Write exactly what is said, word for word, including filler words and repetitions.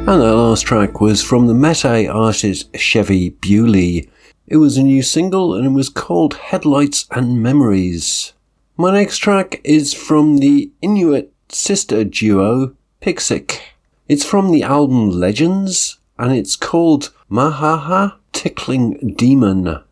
And that last track was from the Métis artist Chevy Bewley. It was a new single and it was called Headlights and Memories. My next track is from the Inuit sister duo Pixic. It's from the album Legends and it's called Mahaha Tickling Demon.